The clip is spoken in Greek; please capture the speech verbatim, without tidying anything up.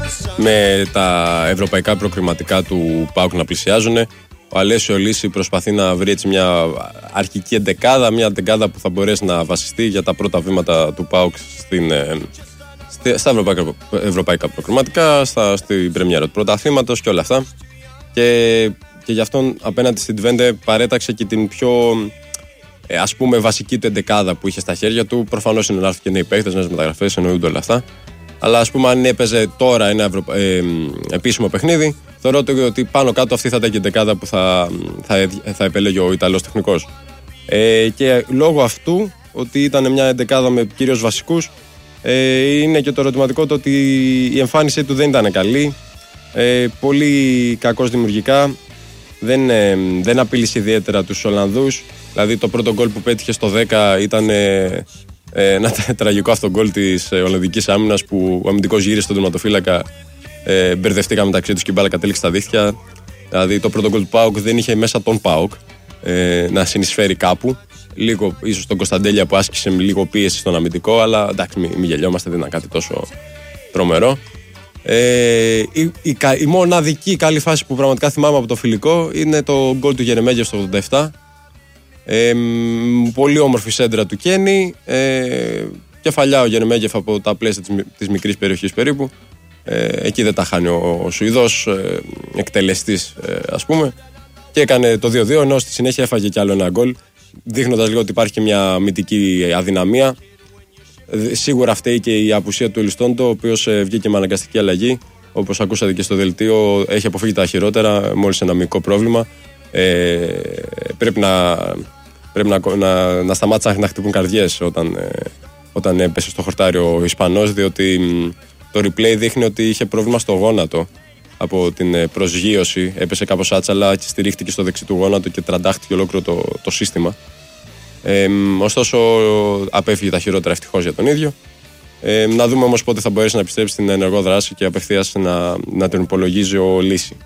με τα ευρωπαϊκά προκριματικά του ΠΑΟΚ να πλησιάζουν. Ο Αλέσιο Λύση προσπαθεί να βρει έτσι μια αρχική εντεκάδα, μια εντεκάδα που θα μπορέσει να βασιστεί για τα πρώτα βήματα του ΠΑΟΚ στην, στα ευρωπαϊκά, ευρωπαϊκά προκριματικά, στα, στην πρεμιέρα του πρωταθλήματος και όλα αυτά. Και, και γι' αυτόν απέναντι στην Τβέντε παρέταξε και την πιο ε, ας πούμε βασική του εντεκάδα που είχε στα χέρια του. Προφανώς εννοούνται και νέοι παίκτες, νέες μεταγραφές, εννοούνται όλα αυτά. Αλλά ας πούμε, αν έπαιζε τώρα ένα ευρω... ε, επίσημο παιχνίδι, θεωρώ ότι πάνω κάτω αυτή θα ήταν και η εντεκάδα που θα, θα, θα επέλεγε ο Ιταλός τεχνικός. Ε, και λόγω αυτού, ότι ήταν μια εντεκάδα με κυρίως βασικούς, ε, είναι και το ερωτηματικό το ότι η εμφάνισή του δεν ήταν καλή. Ε, πολύ κακός δημιουργικά. Δεν, ε, δεν απείλησε ιδιαίτερα τους Ολλανδούς. Δηλαδή, το πρώτο γκολ που πέτυχε στο δέκα ήταν. Ε, ένα τραγικό αυτογκόλ της Ολλανδικής άμυνας που ο αμυντικός γύρισε στον τερματοφύλακα, ε, μπερδευτήκαν μεταξύ τους και η μπάλα κατέληξε στα δίχτυα. Δηλαδή το πρώτο γκολ του ΠΑΟΚ δεν είχε μέσα τον ΠΑΟΚ ε, να συνεισφέρει κάπου. Λίγο ίσως τον Κωνσταντέλια που άσκησε με λίγο πίεση στον αμυντικό, αλλά εντάξει, μην μη γελιόμαστε, δεν ήταν κάτι τόσο τρομερό. Ε, η, η, η μοναδική καλή φάση που πραγματικά θυμάμαι από το φιλικό είναι το γκολ του Γερεμέγεφ στο ογδόντα επτά. Ε, πολύ όμορφη σέντρα του Κένι, ε, κεφαλιά ο Γερεμέγεφ από τα πλαίσια της, της μικρής περιοχής περίπου, ε, εκεί δεν τα χάνει ο, ο Σουηδός ε, εκτελεστής ε, ας πούμε, και έκανε το δύο δύο, ενώ στη συνέχεια έφαγε κι άλλο ένα γκολ, δείχνοντας λίγο ότι υπάρχει και μια μυντική αδυναμία. Σίγουρα φταίει και η απουσία του Ελιστόντο, ο οποίος ε, βγήκε με αναγκαστική αλλαγή, όπως ακούσατε και στο δελτίο, έχει αποφύγει τα χειρότερα, μόλις ένα μικρό πρόβλημα. Ε, πρέπει να, πρέπει να, να, να σταμάτησαν να χτυπούν καρδιές όταν, ε, όταν έπεσε στο χορτάρι ο Ισπανός, διότι μ, το replay δείχνει ότι είχε πρόβλημα στο γόνατο από την ε, προσγείωση, έπεσε κάπως άτσαλα και στηρίχτηκε στο δεξί του γόνατο και τραντάχτηκε ολόκληρο το, το σύστημα. Ε, ωστόσο απέφυγε τα χειρότερα ευτυχώς για τον ίδιο. Ε, να δούμε όμως πότε θα μπορέσει να επιστρέψει στην ενεργό δράση και απευθείας να, να τον υπολογίζει ο Λύση.